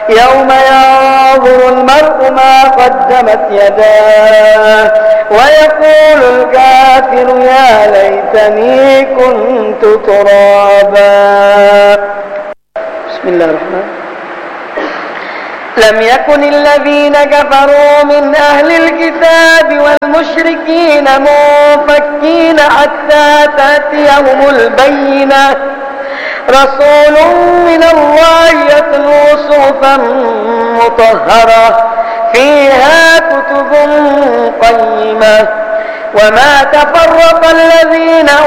يوم ينظر المرء ما قدمت يداه ويقول الكافر يا ليتني كنت ترابا. بسم الله الرحمن الرحيم. لم يكن الذين كفروا من أهل الكتاب والمشركين منفكين حتى تأتيهم البينة رسول من الله يتلو صحفا مطهرة فيها كتب قيمة وما تفرق الذين